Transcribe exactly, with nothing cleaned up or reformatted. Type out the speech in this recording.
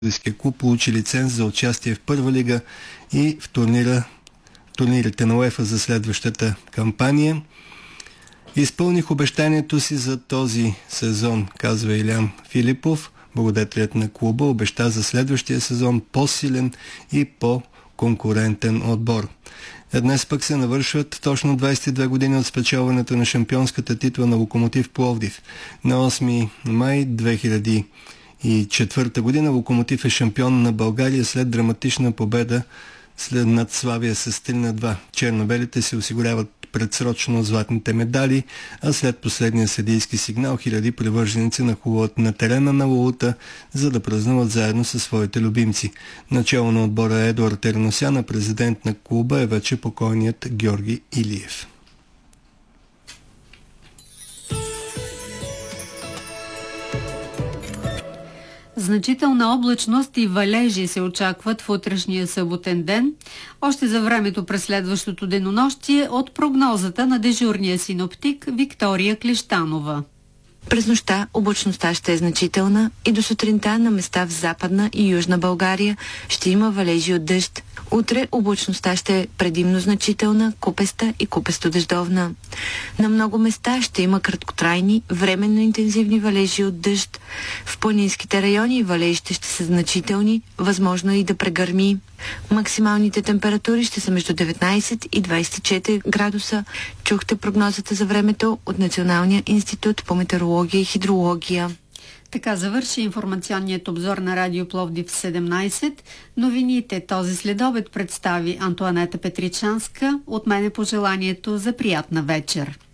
Пловдивския клуб получи лиценз за участие в първа лига и в турнира, турнирите на УЕФА за следващата кампания. Изпълних обещанието си за този сезон, казва Илян Филипов. Благодетелят на клуба обеща за следващия сезон по-силен и по-конкурентен отбор. Днес пък се навършват точно двадесет и две години от спечелването на шампионската титла на Локомотив Пловдив. На осми май две хиляди и четвърта година Локомотив е шампион на България след драматична победа след над Славия с три на два. Чернобелите се осигуряват предсрочно златните медали, а след последния съдийски сигнал хиляди привърженици нахлуват на терена на Лолута, за да празнуват заедно със своите любимци. Начало на отбора Едуард Терносян, а президент на клуба е вече покойният Георги Илиев. Значителна облачност и валежи се очакват в утрешния съботен ден. Още за времето през следващото денонощие от прогнозата на дежурния синоптик Виктория Клещанова. През нощта облачността ще е значителна и до сутринта на места в Западна и Южна България ще има валежи от дъжд. Утре облачността ще е предимно значителна, купеста и купесто-дъждовна. На много места ще има краткотрайни, временно интензивни валежи от дъжд. В планинските райони валежите ще са значителни, възможно и да прегърми. Максималните температури ще са между деветнадесет и двадесет и четири градуса. Чухте прогнозата за времето от Националния институт по метеорология и хидрология. Така завърши информационният обзор на Радио Пловдив седемнадесет. Новините този следобед представи Антоанета Петричанска. От мене пожеланието за приятна вечер.